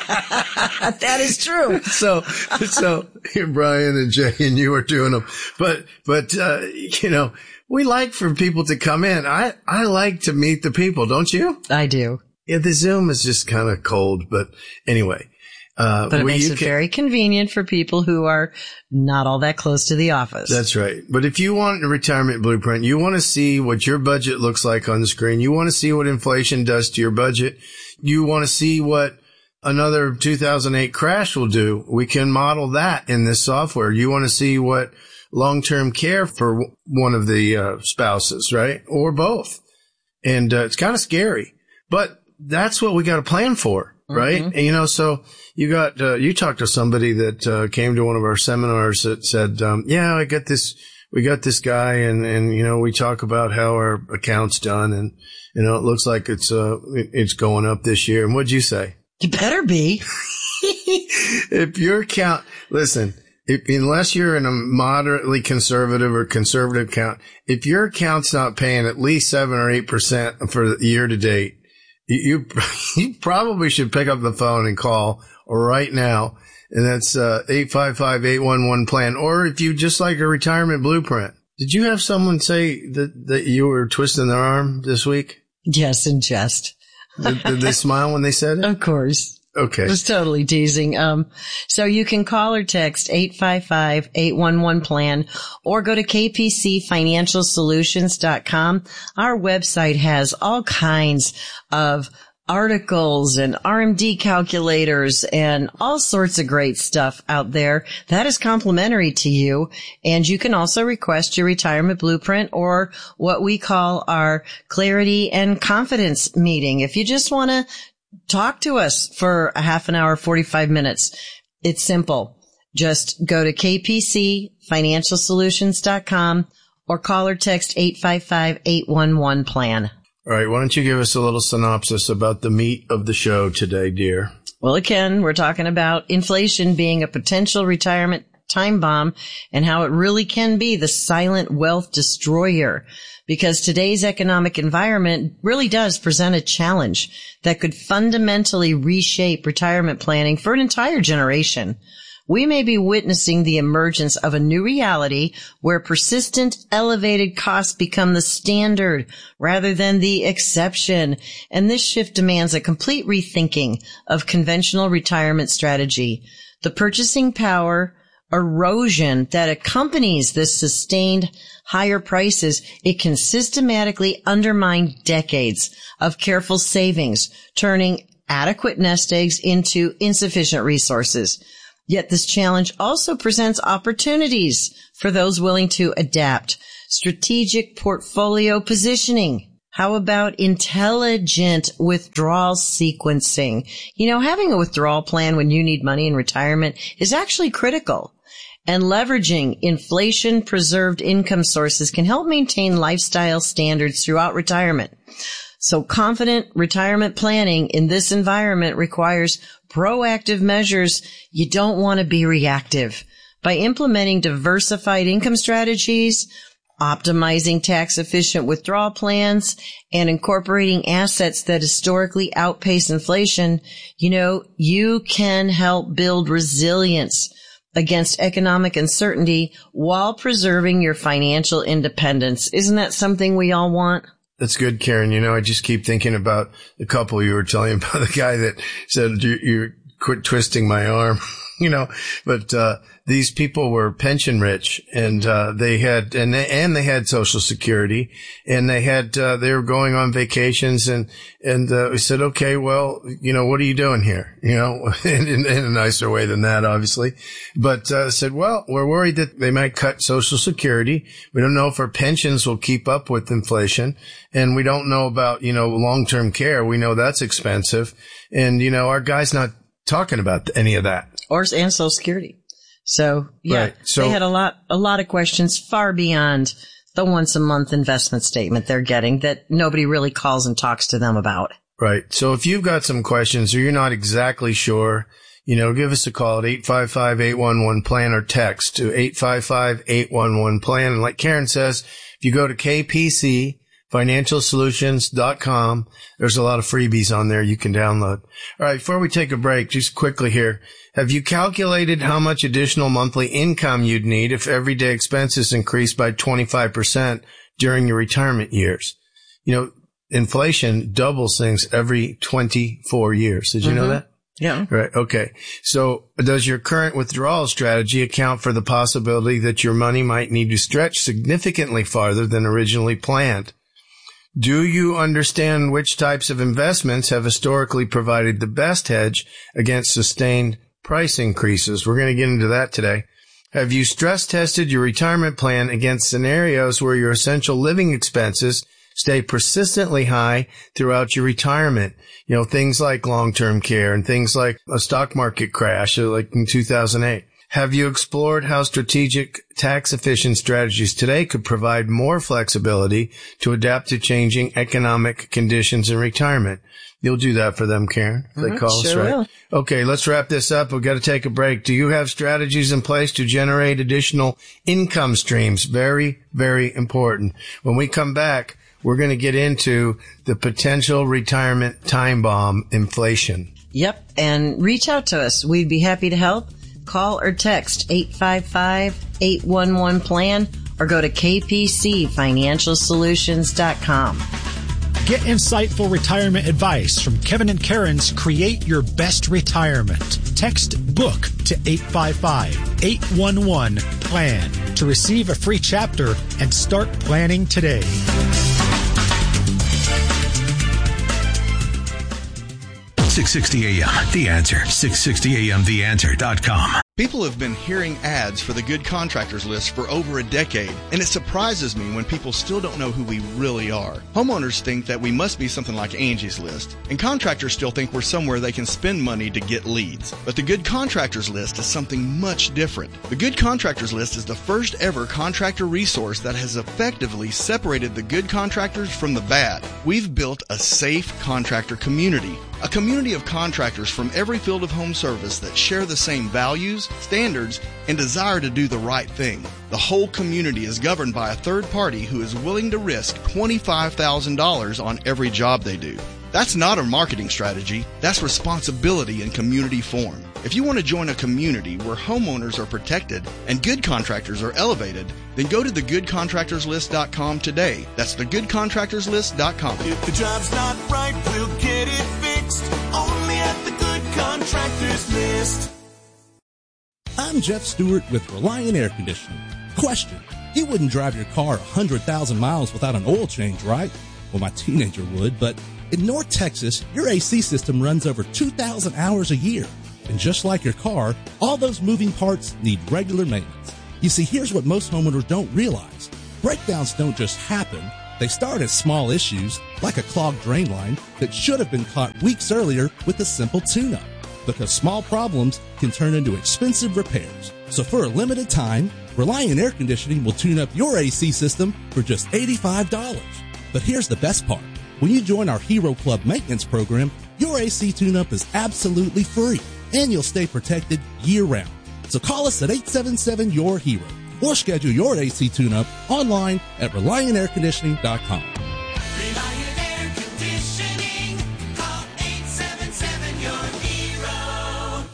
That is true. So, so here, Brian and Jay and you are doing them. But, but, uh, you know, we like for people to come in. I, I like to meet the people, don't you? I do. Yeah, the Zoom is just kind of cold, but anyway. Uh, But it we- makes you it can- very convenient for people who are not all that close to the office. That's right. But if you want a retirement blueprint, you want to see what your budget looks like on the screen. You want to see what inflation does to your budget. You want to see what another two thousand eight crash will do. We can model that in this software. You want to see what long-term care for one of the uh, spouses, right? Or both. And uh, it's kind of scary, but that's what we got to plan for. Right. Mhm. And, you know, so you got, uh, you talked to somebody that, uh, came to one of our seminars that said, um, yeah, I got this, we got this guy and, and, you know, we talk about how our account's done and, you know, it looks like it's, uh, it, it's going up this year. And what'd you say? You better be. If your account, listen, if, unless you're in a moderately conservative or conservative account, if your account's not paying at least seven or eight percent for the year to date, You, you you probably should pick up the phone and call right now. And that's, uh, eight five five, eight one one plan. Or if you just like a retirement blueprint. Did you have someone say that, that you were twisting their arm this week? Yes, in jest. Did, did they smile when they said it? Of course. Okay. It was totally teasing. Um, so you can call or text eight five five, eight one one plan or go to k p c financial solutions dot com. Our website has all kinds of articles and R M D calculators and all sorts of great stuff out there that is complimentary to you. And you can also request your retirement blueprint or what we call our clarity and confidence meeting. If you just want to talk to us for a half an hour, forty-five minutes. It's simple. Just go to k p c financial solutions dot com or call or text eight five five, eight one one plan. All right. Why don't you give us a little synopsis about the meat of the show today, dear? Well, again, we're talking about inflation being a potential retirement time bomb and how it really can be the silent wealth destroyer. Because today's economic environment really does present a challenge that could fundamentally reshape retirement planning for an entire generation. We may be witnessing the emergence of a new reality where persistent, elevated costs become the standard rather than the exception. And this shift demands a complete rethinking of conventional retirement strategy. the purchasing power erosion that accompanies this sustained higher prices, it can systematically undermine decades of careful savings, turning adequate nest eggs into insufficient resources. Yet this challenge also presents opportunities for those willing to adapt. Strategic portfolio positioning. How about intelligent withdrawal sequencing? You know, having a withdrawal plan when you need money in retirement is actually critical. And leveraging inflation-preserved income sources can help maintain lifestyle standards throughout retirement. So confident retirement planning in this environment requires proactive measures. You don't want to be reactive. By implementing diversified income strategies, optimizing tax-efficient withdrawal plans, and incorporating assets that historically outpace inflation, you know, you can help build resilience against economic uncertainty while preserving your financial independence. Isn't that something we all want? That's good, Karen. You know, I just keep thinking about the couple you were telling about, the guy that said, you, you quit twisting my arm, you know, but, uh, these people were pension rich, and, uh, they had, and they, and they had Social Security, and they had, uh, they were going on vacations, and, and, uh, we said, okay, well, you know, what are you doing here? You know, in, in, in a nicer way than that, obviously. But, uh, said, well, we're worried that they might cut Social Security. We don't know if our pensions will keep up with inflation. And we don't know about, you know, long-term care. We know that's expensive. And, you know, our guy's not talking about any of that. Or, and Social Security. So, yeah, right. So, they had a lot, a lot of questions far beyond the once a month investment statement they're getting that nobody really calls and talks to them about. Right. So if you've got some questions or you're not exactly sure, you know, give us a call at eight five five, eight one one, plan or text to eight five five, eight one one, plan. And like Karen says, if you go to K P C financial solutions dot com, there's a lot of freebies on there you can download. All right. Before we take a break, just quickly here. Have you calculated how much additional monthly income you'd need if everyday expenses increased by twenty-five percent during your retirement years? You know, inflation doubles things every twenty-four years. Did you Mm-hmm. know that? Yeah. Right. Okay. So does your current withdrawal strategy account for the possibility that your money might need to stretch significantly farther than originally planned? Do you understand which types of investments have historically provided the best hedge against sustained price increases? We're going to get into that today. Have you stress tested your retirement plan against scenarios where your essential living expenses stay persistently high throughout your retirement? You know, things like long-term care and things like a stock market crash like in two thousand eight. Have you explored how strategic tax-efficient strategies today could provide more flexibility to adapt to changing economic conditions in retirement? You'll do that for them, Karen, if they Mhm, call us, sure right? will. Okay, let's wrap this up. We've got to take a break. Do you have strategies in place to generate additional income streams? Very, very important. When we come back, we're going to get into the potential retirement time bomb, inflation. Yep. And reach out to us. We'd be happy to help. Call or text eight five five, eight one one, plan or go to K P C financial solutions dot com. Get insightful retirement advice from Kevin and Karen's Create Your Best Retirement. Text BOOK to eight five five, eight one one, plan to receive a free chapter and start planning today. six sixty A M, The Answer. six sixty A M the answer dot com. People have been hearing ads for the Good Contractors List for over a decade, and it surprises me when people still don't know who we really are. Homeowners think that we must be something like Angie's List, and contractors still think we're somewhere they can spend money to get leads. But the Good Contractors List is something much different. The Good Contractors List is the first ever contractor resource that has effectively separated the good contractors from the bad. We've built a safe contractor community, a community of contractors from every field of home service that share the same values, standards, and desire to do the right thing. The whole community is governed by a third party who is willing to risk twenty-five thousand dollars on every job they do. That's not a marketing strategy. That's responsibility in community form. If you want to join a community where homeowners are protected and good contractors are elevated, then go to the good contractors list dot com today. That's the good contractors list dot com. If the job's not right, we'll get it fixed. Only at the Good Contractors List. I'm Jeff Stewart with Reliant Air Conditioning. Question: you wouldn't drive your car one hundred thousand miles without an oil change, right? Well, my teenager would, but in North Texas, your A C system runs over two thousand hours a year. And just like your car, all those moving parts need regular maintenance. You see, here's what most homeowners don't realize. Breakdowns don't just happen. They start as small issues, like a clogged drain line that should have been caught weeks earlier with a simple tune-up. Because small problems can turn into expensive repairs. So for a limited time, Reliant Air Conditioning will tune up your A C system for just eighty-five dollars. But here's the best part. When you join our Hero Club maintenance program, your A C tune-up is absolutely free, and you'll stay protected year-round. So call us at eight seven seven, Y O U R HERO or schedule your A C tune-up online at reliant air conditioning dot com. Reliant Air Conditioning. Call eight seven seven, Y O U R HERO.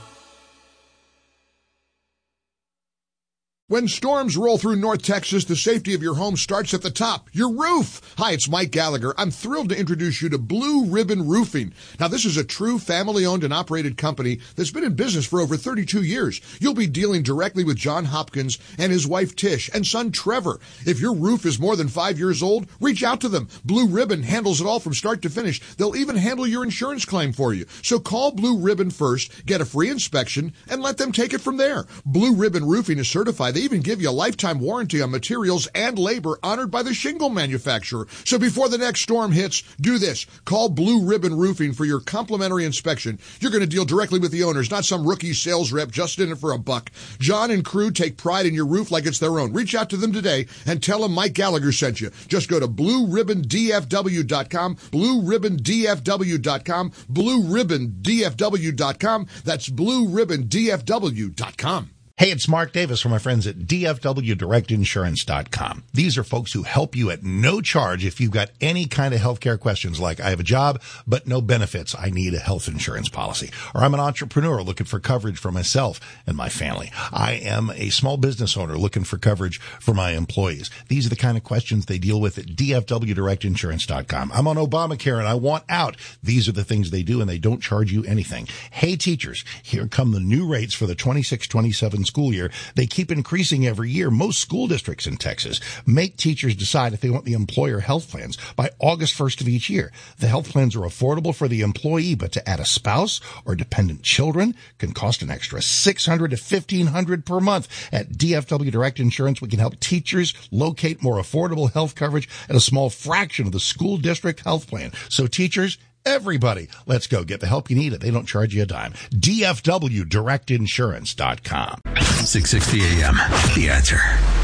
When storms roll through North Texas, the safety of your home starts at the top, your roof. Hi, it's Mike Gallagher. I'm thrilled to introduce you to Blue Ribbon Roofing. Now, this is a true family-owned and operated company that's been in business for over thirty-two years. You'll be dealing directly with John Hopkins and his wife Tish and son Trevor. If your roof is more than five years old, reach out to them. Blue Ribbon handles it all from start to finish. They'll even handle your insurance claim for you. So call Blue Ribbon first, get a free inspection, and let them take it from there. Blue Ribbon Roofing is certified. They even give you a lifetime warranty on materials and labor honored by the shingle manufacturer. So before the next storm hits, do this. Call Blue Ribbon Roofing for your complimentary inspection. You're going to deal directly with the owners, not some rookie sales rep just in it for a buck. John and crew take pride in your roof like it's their own. Reach out to them today and tell them Mike Gallagher sent you. Just go to blue ribbon d f w dot com, blue ribbon d f w dot com, blue ribbon d f w dot com. That's blue ribbon d f w dot com. Hey, it's Mark Davis from my friends at D F W Direct Insurance dot com. These are folks who help you at no charge if you've got any kind of healthcare questions like, I have a job, but no benefits. I need a health insurance policy. Or I'm an entrepreneur looking for coverage for myself and my family. I am a small business owner looking for coverage for my employees. These are the kind of questions they deal with at D F W Direct Insurance dot com. I'm on Obamacare and I want out. These are the things they do, and they don't charge you anything. Hey, teachers, here come the new rates for the twenty-six twenty-seven school year. They keep increasing every year. Most school districts in Texas make teachers decide if they want the employer health plans by August first of each year. The health plans are affordable for the employee, but to add a spouse or dependent children can cost an extra six hundred dollars to fifteen hundred dollars per month. At D F W Direct Insurance, we can help teachers locate more affordable health coverage at a small fraction of the school district health plan. So teachers, everybody, let's go get the help you need. It. They don't charge you a dime. D F W Direct Insurance dot com. six sixty A M. The Answer.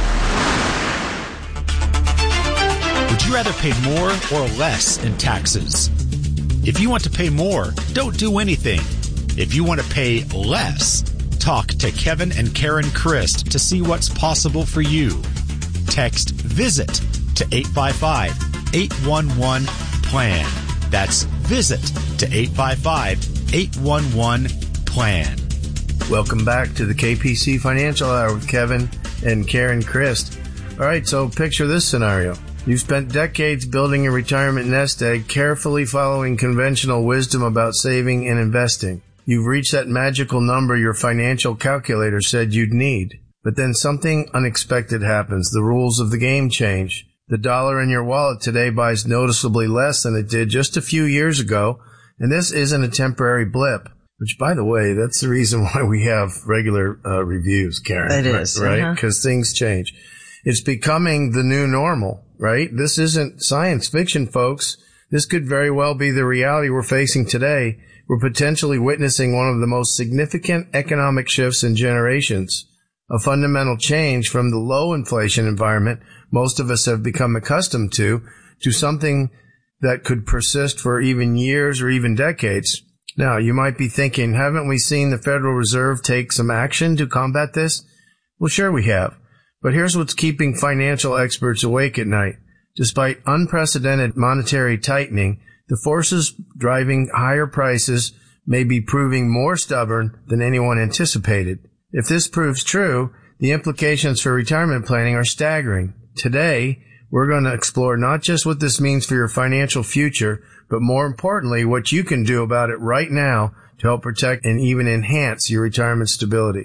Would you rather pay more or less in taxes? If you want to pay more, don't do anything. If you want to pay less, talk to Kevin and Karen Christ to see what's possible for you. Text VISIT to eight five five, eight one one, PLAN. That's VISIT to eight five five, eight one one, PLAN. Welcome back to the K P C Financial Hour with Kevin and Karen Christ. All right, so picture this scenario. You've spent decades building a retirement nest egg, carefully following conventional wisdom about saving and investing. You've reached that magical number your financial calculator said you'd need. But then something unexpected happens. The rules of the game change. The dollar in your wallet today buys noticeably less than it did just a few years ago, and this isn't a temporary blip. Which, by the way, that's the reason why we have regular uh, reviews, Karen. It is, right? Because uh-huh. things change. It's becoming the new normal, right? This isn't science fiction, folks. This could very well be the reality we're facing today. We're potentially witnessing one of the most significant economic shifts in generations. A fundamental change from the low inflation environment most of us have become accustomed to, to something that could persist for even years or even decades. Now, you might be thinking, haven't we seen the Federal Reserve take some action to combat this? Well, sure we have. But here's what's keeping financial experts awake at night. Despite unprecedented monetary tightening, the forces driving higher prices may be proving more stubborn than anyone anticipated. If this proves true, the implications for retirement planning are staggering. Today, we're going to explore not just what this means for your financial future, but more importantly, what you can do about it right now to help protect and even enhance your retirement stability.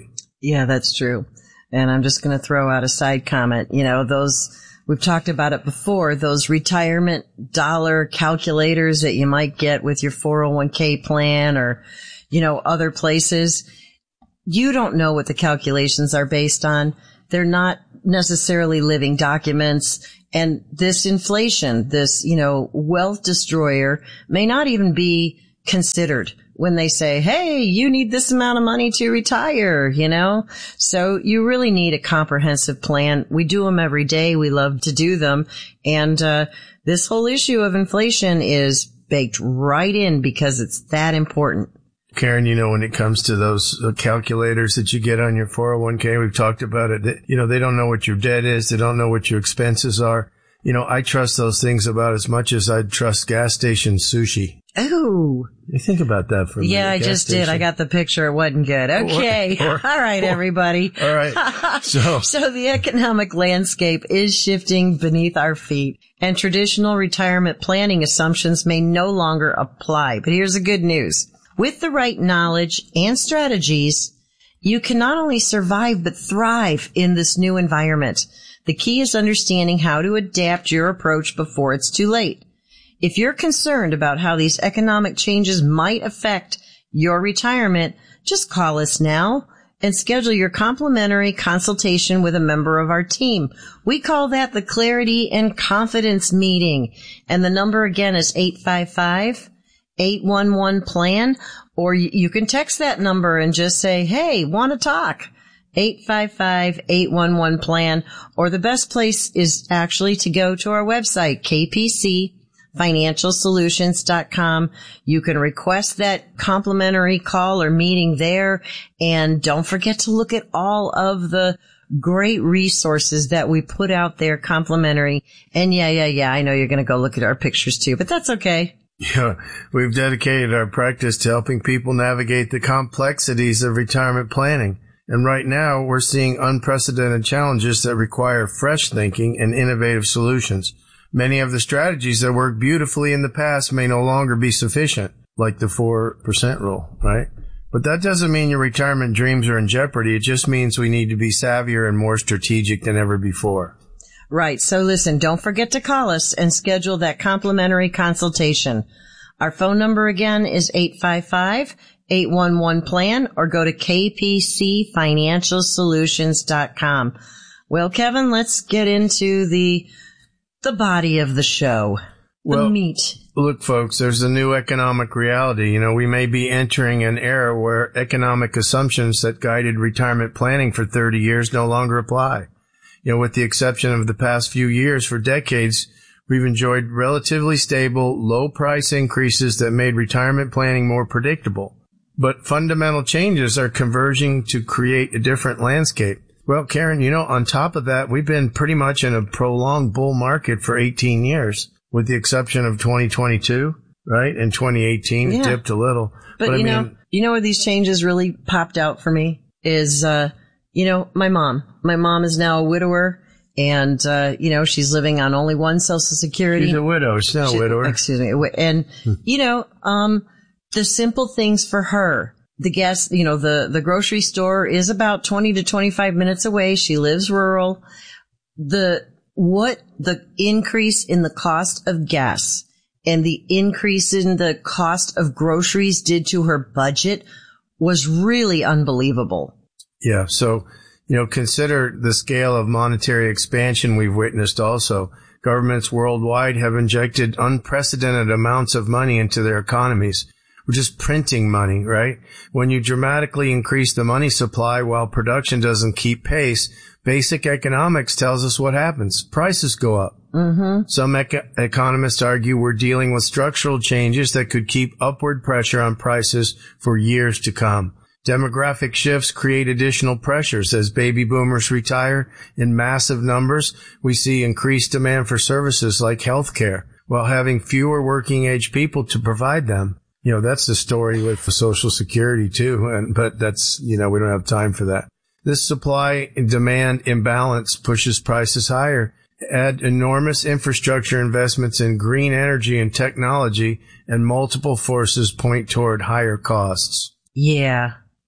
Yeah, that's true. And I'm just going to throw out a side comment. You know, those, we've talked about it before, those retirement dollar calculators that you might get with your four oh one k plan or, you know, other places. You don't know what the calculations are based on. They're not necessarily living documents. And this inflation, this, you know, wealth destroyer may not even be considered when they say, hey, you need this amount of money to retire, you know? So you really need a comprehensive plan. We do them every day. We love to do them. And, uh, this whole issue of inflation is baked right in because it's that important. Karen, you know, when it comes to those uh, calculators that you get on your four oh one k, we've talked about it. That, you know, they don't know what your debt is. They don't know what your expenses are. You know, I trust those things about as much as I'd trust gas station sushi. Oh. You think about that for a minute. Yeah, I gas just station. did. I got the picture. It wasn't good. Okay. Or- or- All right, or- everybody. All right. So. So the economic landscape is shifting beneath our feet, and traditional retirement planning assumptions may no longer apply. But here's the good news. With the right knowledge and strategies, you can not only survive but thrive in this new environment. The key is understanding how to adapt your approach before it's too late. If you're concerned about how these economic changes might affect your retirement, just call us now and schedule your complimentary consultation with a member of our team. We call that the Clarity and Confidence Meeting. And the number again is eight five five, eight one one, plan, or you can text that number and just say, hey, want to talk? eight five five, eight one one, plan, or the best place is actually to go to our website, k p c financial solutions dot com. You can request that complimentary call or meeting there, and don't forget to look at all of the great resources that we put out there complimentary. And yeah, yeah, yeah, I know you're going to go look at our pictures too, but that's okay. Yeah, we've dedicated our practice to helping people navigate the complexities of retirement planning. And right now, we're seeing unprecedented challenges that require fresh thinking and innovative solutions. Many of the strategies that worked beautifully in the past may no longer be sufficient, like the four percent rule, right? But that doesn't mean your retirement dreams are in jeopardy. It just means we need to be savvier and more strategic than ever before. Right. So listen, don't forget to call us and schedule that complimentary consultation. Our phone number again is eight five five, eight one one, plan, or go to k p c financial solutions dot com. Well, Kevin, let's get into the the body of the show, the Well, meat. Look, folks, there's a new economic reality. You know, we may be entering an era where economic assumptions that guided retirement planning for thirty years no longer apply. You know, with the exception of the past few years, for decades, we've enjoyed relatively stable, low price increases that made retirement planning more predictable. But fundamental changes are converging to create a different landscape. Well, Karen, you know, on top of that, we've been pretty much in a prolonged bull market for eighteen years, with the exception of twenty twenty-two, right? And twenty eighteen, Yeah. it dipped a little. But, I you mean, know, you know where these changes really popped out for me is, uh, you know, my mom. My mom is now a widower, and, uh, you know, she's living on only one Social Security. she's a widow. She's not a She- widower. Excuse me. And, you know, um, the simple things for her, the gas, you know, the, the grocery store is about twenty to twenty-five minutes away. She lives rural. The, what the increase in the cost of gas and the increase in the cost of groceries did to her budget was really unbelievable. Yeah. So, you know, consider the scale of monetary expansion we've witnessed also. Governments worldwide have injected unprecedented amounts of money into their economies. We're just printing money, right? When you dramatically increase the money supply while production doesn't keep pace, basic economics tells us what happens. Prices go up. Mm-hmm. Some ec- economists argue we're dealing with structural changes that could keep upward pressure on prices for years to come. Demographic shifts create additional pressures. As baby boomers retire in massive numbers, we see increased demand for services like healthcare, while having fewer working age people to provide them. You know, that's the story with the Social Security too, and, but that's, you know, we don't have time for that. This supply and demand imbalance pushes prices higher. Add enormous infrastructure investments in green energy and technology, and multiple forces point toward higher costs. Yeah.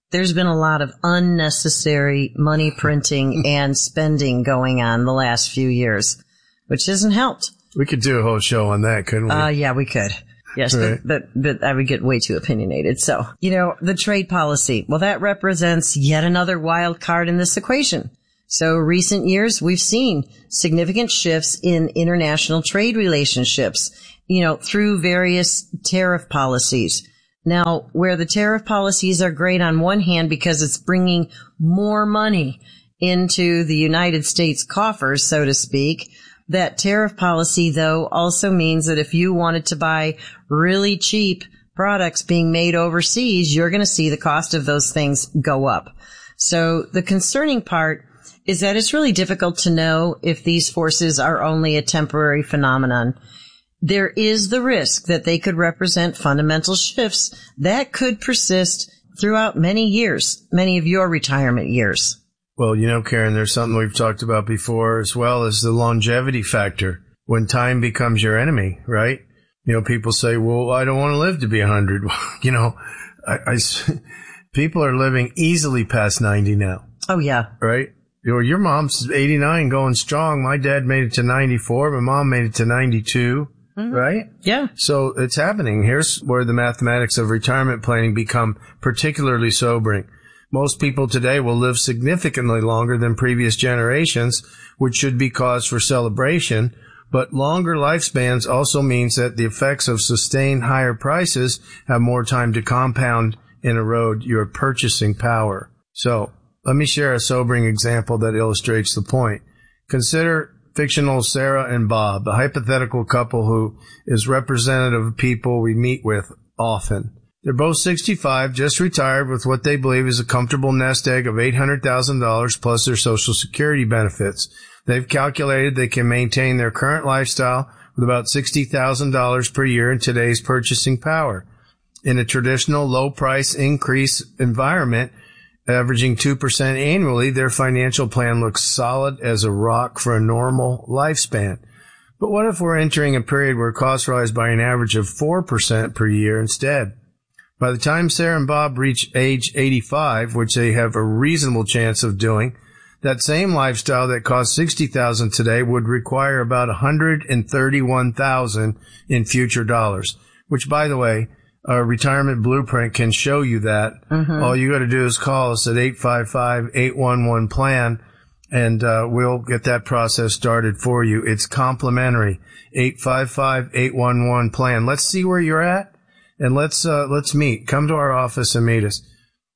there's been a lot of unnecessary money printing and spending going on the last few years, which hasn't helped. We could do a whole show on that, couldn't we? Uh, yeah, we could. Yes, Right. but, but, but I would get way too opinionated. So, you know, the trade policy, well, that represents yet another wild card in this equation. So recent years, we've seen significant shifts in international trade relationships, you know, through various tariff policies. Now, where the tariff policies are great on one hand because it's bringing more money into the United States coffers, so to speak, that tariff policy, though, also means that if you wanted to buy really cheap products being made overseas, you're going to see the cost of those things go up. So the concerning part is that it's really difficult to know if these forces are only a temporary phenomenon. There is the risk that they could represent fundamental shifts that could persist throughout many years, many of your retirement years. Well, you know, Karen, there's something we've talked about before as well as the longevity factor. When time becomes your enemy, right? You know, people say, well, I don't want to live to be one hundred. you know, I, I, people are living easily past ninety now. Oh, yeah. Right? You know, your mom's eighty-nine going strong. My dad made it to ninety-four. My mom made it to ninety-two. Mm-hmm. Right? Yeah. So it's happening. Here's where the mathematics of retirement planning become particularly sobering. Most people today will live significantly longer than previous generations, which should be cause for celebration. But longer lifespans also means that the effects of sustained higher prices have more time to compound and erode your purchasing power. So let me share a sobering example that illustrates the point. Consider fictional Sarah and Bob, a hypothetical couple who is representative of people we meet with often. They're both sixty-five, just retired with what they believe is a comfortable nest egg of eight hundred thousand dollars plus their Social Security benefits. They've calculated they can maintain their current lifestyle with about sixty thousand dollars per year in today's purchasing power. In a traditional low-price increase environment, averaging two percent annually, their financial plan looks solid as a rock for a normal lifespan. But what if we're entering a period where costs rise by an average of four percent per year instead? By the time Sarah and Bob reach age eighty-five, which they have a reasonable chance of doing, that same lifestyle that costs sixty thousand dollars today would require about one hundred thirty-one thousand dollars in future dollars, which, by the way, a retirement blueprint can show you that. Mm-hmm. All you got to do is call us at eight five five, eight one one, plan, and uh, we'll get that process started for you. It's complimentary. eight five five, eight one one, plan. Let's see where you're at. And let's, uh, let's meet. Come to our office and meet us.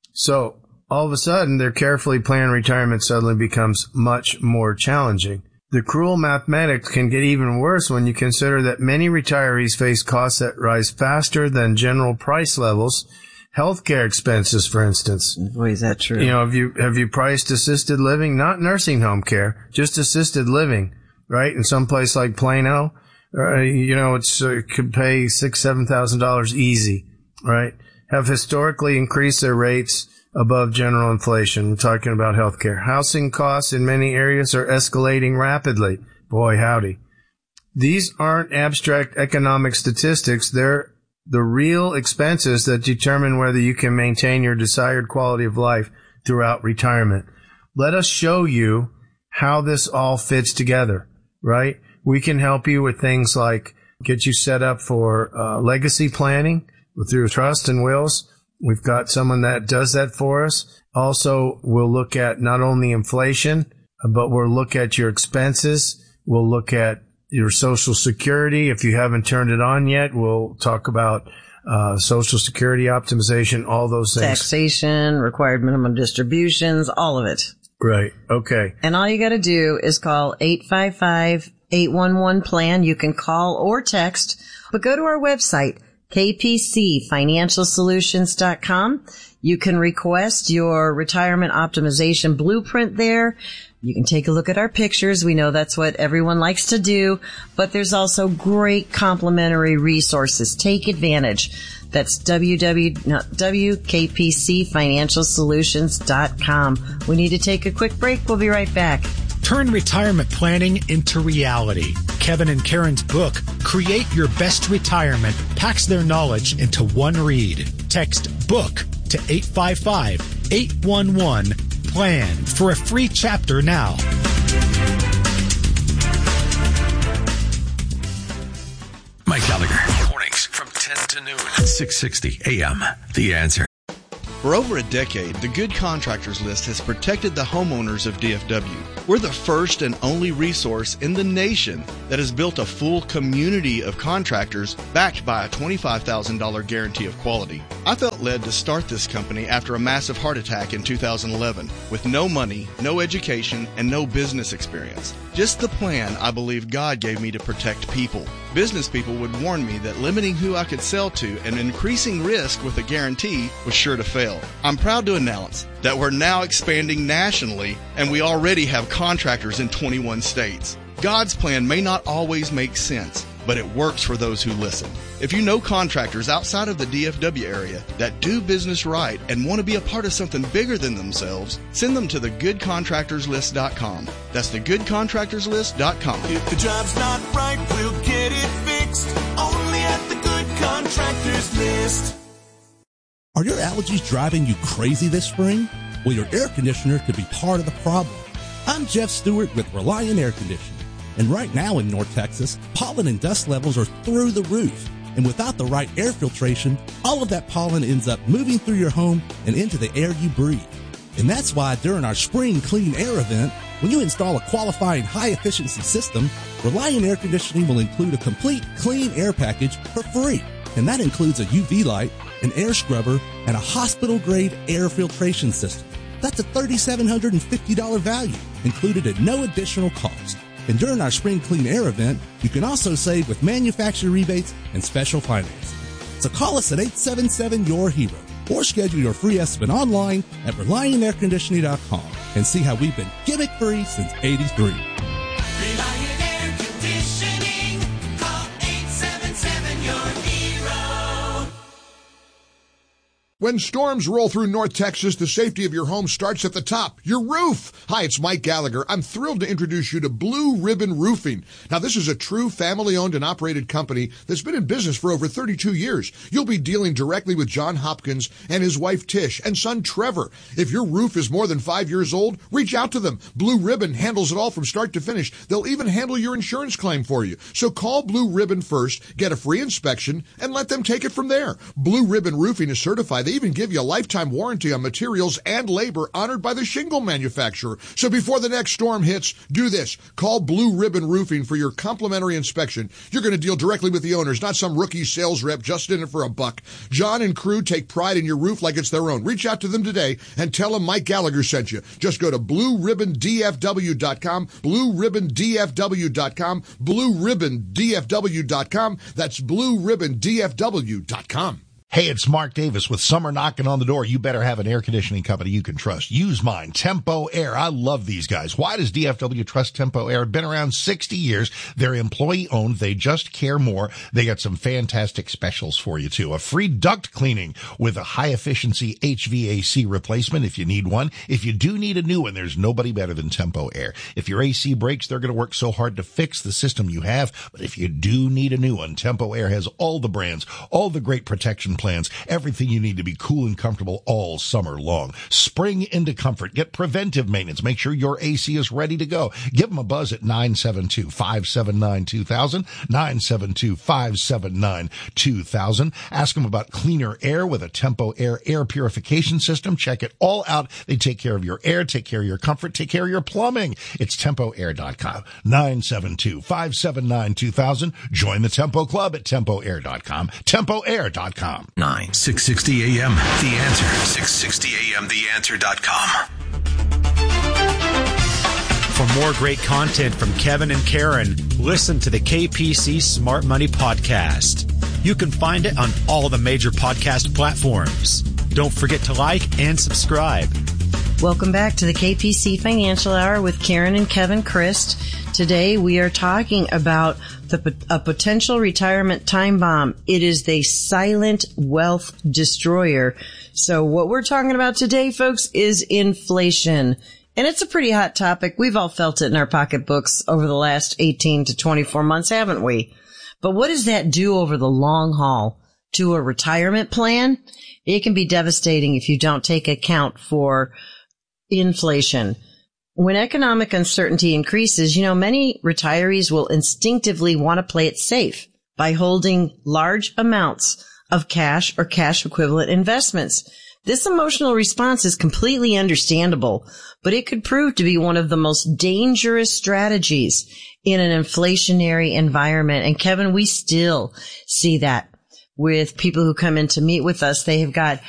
So all of a sudden, their carefully planned retirement suddenly becomes much more challenging. The cruel mathematics can get even worse when you consider that many retirees face costs that rise faster than general price levels. Healthcare expenses, for instance. Boy, is that true? You know, have you, have you priced assisted living? Not nursing home care, just assisted living, right? In some place like Plano. Uh, you know, it's uh, could pay six, seven thousand dollars easy, right? Have historically increased their rates above general inflation. We're talking about healthcare. Housing costs in many areas are escalating rapidly. Boy, howdy. These aren't abstract economic statistics. They're the real expenses that determine whether you can maintain your desired quality of life throughout retirement. Let us show you how this all fits together, right? We can help you with things like get you set up for uh, legacy planning through trust and wills. We've got someone that does that for us. Also, we'll look at not only inflation, but we'll look at your expenses. We'll look at your Social Security. If you haven't turned it on yet, we'll talk about uh, Social Security optimization, all those things. Taxation, required minimum distributions, all of it. Right. Okay. And all you got to do is call eight five five, eight one one, plan. You can call or text, but go to our website, k p c financial solutions dot com. You can request your retirement optimization blueprint there. You can take a look at our pictures. We know that's what everyone likes to do, but there's also great complimentary resources. Take advantage. That's w w w dot k p c financial solutions dot com. We need to take a quick break. We'll be right back. Turn retirement planning into reality. Kevin and Karen's book, Create Your Best Retirement, packs their knowledge into one read. Text BOOK to eight five five, eight one one, plan for a free chapter now. Mike Gallagher, mornings from ten to noon, six sixty A M. The Answer. For over a decade, the Good Contractors List has protected the homeowners of D F W. We're the first and only resource in the nation that has built a full community of contractors backed by a twenty-five thousand dollars guarantee of quality. I felt led to start this company after a massive heart attack in two thousand eleven with no money, no education, and no business experience. Just the plan I believe God gave me to protect people. Business people would warn me that limiting who I could sell to and increasing risk with a guarantee was sure to fail. I'm proud to announce that we're now expanding nationally, and we already have contractors in twenty-one states. God's plan may not always make sense, but it works for those who listen. If you know contractors outside of the D F W area that do business right and want to be a part of something bigger than themselves, send them to the good contractors list dot com. That's the good contractors list dot com. If the job's not right, we'll get it fixed. Only at the Good Contractors List. Are your allergies driving you crazy this spring? Well, your air conditioner could be part of the problem. I'm Jeff Stewart with Reliant Air Conditioning. And right now in North Texas, pollen and dust levels are through the roof. And without the right air filtration, all of that pollen ends up moving through your home and into the air you breathe. And that's why during our Spring Clean Air event, when you install a qualifying high-efficiency system, Reliant Air Conditioning will include a complete clean air package for free. And that includes a U V light, an air scrubber, and a hospital-grade air filtration system. That's a three thousand seven hundred fifty dollars value, included at no additional cost. And during our Spring Clean Air event, you can also save with manufacturer rebates and special financing. So call us at eight seven seven, Y O U R hero or schedule your free estimate online at reliant air conditioning dot com and see how we've been gimmick-free since eighty-three. Reliant Air Conditioning. Call eight seven seven, Y O U R hero. When storms roll through North Texas, the safety of your home starts at the top, your roof. Hi, it's Mike Gallagher. I'm thrilled to introduce you to Blue Ribbon Roofing. Now, this is a true family-owned and operated company that's been in business for over thirty-two years. You'll be dealing directly with John Hopkins and his wife Tish and son Trevor. If your roof is more than five years old, reach out to them. Blue Ribbon handles it all from start to finish. They'll even handle your insurance claim for you. So call Blue Ribbon first, get a free inspection, and let them take it from there. Blue Ribbon Roofing is certified. They even give you a lifetime warranty on materials and labor honored by the shingle manufacturer. So before the next storm hits, do this. Call Blue Ribbon Roofing for your complimentary inspection. You're going to deal directly with the owners, not some rookie sales rep just in it for a buck. John and crew take pride in your roof like it's their own. Reach out to them today and tell them Mike Gallagher sent you. Just go to blue ribbon d f w dot com, blue ribbon d f w dot com, blue ribbon d f w dot com. That's blue ribbon d f w dot com. Hey, it's Mark Davis with summer knocking on the door. You better have an air conditioning company you can trust. Use mine, Tempo Air. I love these guys. Why does D F W trust Tempo Air? Been around sixty years. They're employee owned. They just care more. They got some fantastic specials for you too. A free duct cleaning with a high efficiency H V A C replacement if you need one. If you do need a new one, there's nobody better than Tempo Air. If your A C breaks, they're going to work so hard to fix the system you have. But if you do need a new one, Tempo Air has all the brands, all the great protection plans, everything you need to be cool and comfortable all summer long. Spring into comfort. Get preventive maintenance. Make sure your A C is ready to go. Give them a buzz at nine seven two, five seven nine, two thousand, nine seven two, five seven nine, two thousand. Ask them about cleaner air with a Tempo Air air purification system. Check it all out. They take care of your air, take care of your comfort, take care of your plumbing. It's tempo air dot com. nine seven two, five seven nine, two thousand. Join the Tempo Club at tempo air dot com. tempo air dot com. Nine. six sixty A M. The Answer. six sixty A M the answer dot com. For more great content from Kevin and Karen, listen to the K P C Smart Money Podcast. You can find it on all the major podcast platforms. Don't forget to like and subscribe. Welcome back to the K P C Financial Hour with Karen and Kevin Christ. Today we are talking about the, a potential retirement time bomb. It is the silent wealth destroyer. So what we're talking about today, folks, is inflation. And it's a pretty hot topic. We've all felt it in our pocketbooks over the last eighteen to twenty-four months, haven't we? But what does that do over the long haul? to a retirement plan, it can be devastating if you don't take account for inflation. When economic uncertainty increases, you know, many retirees will instinctively want to play it safe by holding large amounts of cash or cash equivalent investments. This emotional response is completely understandable, but it could prove to be one of the most dangerous strategies in an inflationary environment. And Kevin, we still see that with people who come in to meet with us. They have got